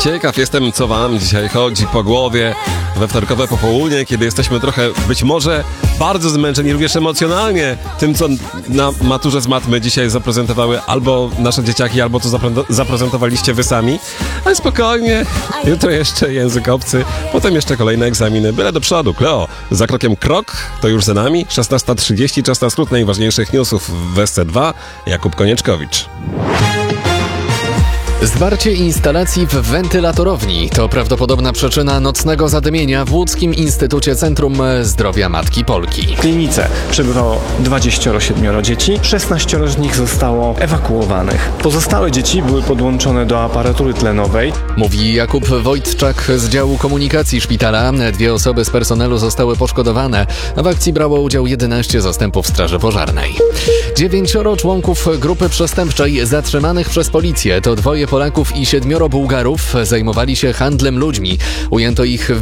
Ciekaw jestem, co wam dzisiaj chodzi po głowie we wtorkowe popołudnie, kiedy jesteśmy trochę, być może, bardzo zmęczeni również emocjonalnie tym, co na maturze z matmy dzisiaj zaprezentowały albo nasze dzieciaki, albo co zaprezentowaliście wy sami. Ale spokojnie, jutro jeszcze język obcy, potem jeszcze kolejne egzaminy. Byle do przodu, Kleo. Za krokiem krok, to już za nami. 16:30, czas na skrót najważniejszych newsów w SC2. Jakub Konieczkowicz. Zwarcie instalacji w wentylatorowni to prawdopodobna przyczyna nocnego zadymienia w Łódzkim Instytucie Centrum Zdrowia Matki Polki. W klinice przebywało 27 dzieci, 16 z nich zostało ewakuowanych. Pozostałe dzieci były podłączone do aparatury tlenowej. Mówi Jakub Wojtczak z działu komunikacji szpitala. 2 osoby z personelu zostały poszkodowane, a w akcji brało udział 11 zastępów straży pożarnej. 9 członków grupy przestępczej zatrzymanych przez policję to 2 Polaków i 7 Bułgarów zajmowali się handlem ludźmi. Ujęto ich w